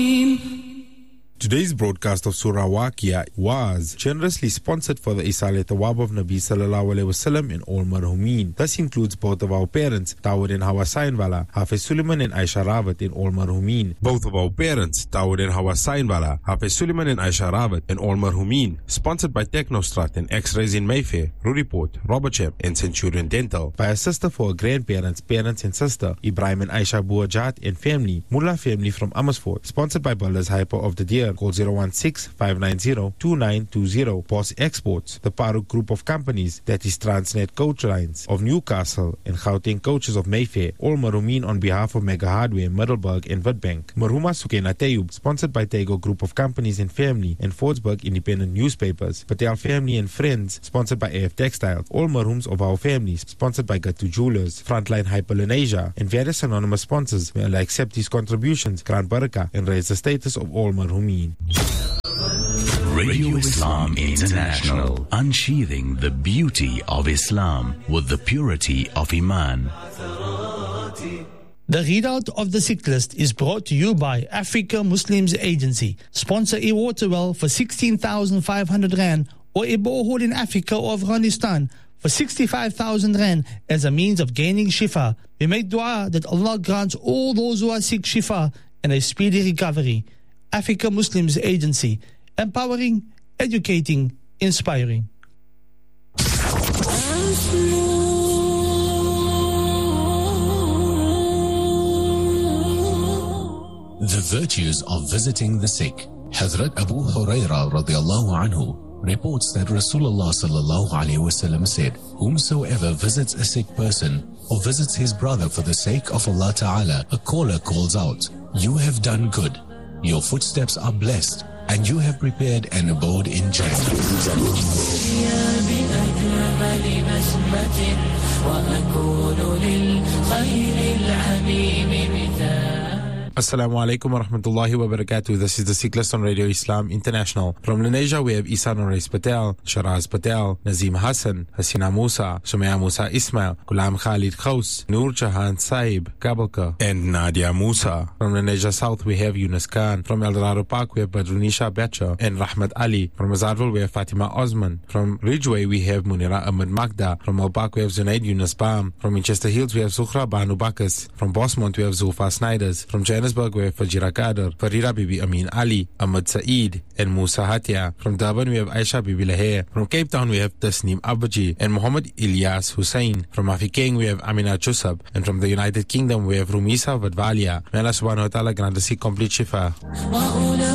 Today's broadcast of Surah Waqia was generously sponsored for the Isal Thawab of Nabi Sallallahu Alaihi Wasallam in all marhumin. This includes both of our parents, Dawood and Hawa Sainwala, Hafiz Suleiman and Aisha Rawat in all marhumin. Both of our parents, Dawood and Hawa Sainwala, Hafiz Suleiman and Aisha Rawat in all marhumin. Sponsored by Technostrat and X-Rays in Mayfair, Ruriport, Robertsham and Centurion Dental. By a sister for her grandparents, parents and sister, Ibrahim and Aisha Buajat and family, Mullah family from Amersfoort. Sponsored by Builders Hyper of the Deer. Call 016-590-2920. Boss Exports, the Paruk Group of Companies, that is Transnet Coach Lines of Newcastle and Gauteng Coaches of Mayfair. All marhumin on behalf of Mega Hardware, Middelburg and Witbank. Marhuma Sukena Tayub, sponsored by Tego Group of Companies and Family and Fordsburg Independent Newspapers. Patel Family and Friends, sponsored by AF Textiles. All marhums of our families, sponsored by Gatu Jewelers, Frontline Hyperlenasia, and various anonymous sponsors. May Allah accept these contributions, grant barakah, and raise the status of all marhumin. Radio Islam International, unsheathing the beauty of Islam with the purity of Iman. The readout of the sick list is brought to you by Africa Muslims Agency. Sponsor a water well for 16,500 Rand or a borehole in Africa or Afghanistan for 65,000 Rand as a means of gaining shifa. We make dua that Allah grants all those who are sick shifa and a speedy recovery. Africa Muslims Agency, empowering, educating, inspiring. The virtues of visiting the sick. Hazrat Abu Hurairah radiallahu anhu reports that Rasulullah sallallahu alaihi wasallam said, whomsoever visits a sick person or visits his brother for the sake of Allah Ta'ala, a caller calls out, you have done good. Your footsteps are blessed, and you have prepared an abode in Jannah. Assalamu alaikum wa rahmatullahi wa barakatuh. This is the Sick List on Radio Islam International. From Lenasia, we have Isa Norais Patel, Sharaz Patel, Nazim Hassan, Hasina Musa, Sumaya Musa Ismail, Ghulam Khalid Khaus, Noor Jahan Saib, Kabalka, and Nadia Musa. From Lenasia South, we have Yunus Khan. From El Dorado Park, we have Badrunisha Becha and Rahmat Ali. From Azadville, we have Fatima Osman. From Ridgeway, we have Munira Ahmed Magda. From El Park, we have Zunaid Yunus Bam. From Winchester Hills, we have Zuhra Banu Bakas. From Bosmont, we have Zulfa Snyders. From Johannesburg, we have Fajira Kader, Farida Bibi Amin Ali, Ahmad Saeed, and Musa Hatia. From Durban, we have Aisha Bibi Laher. From Cape Town, we have Tasneem Abaji and Muhammad Ilyas Hussein. From Afikeng, we have Amina Chusab. And from the United Kingdom, we have Rumisa Vadvalia. May Allah subhanahu wa ta'ala grant us complete shifa.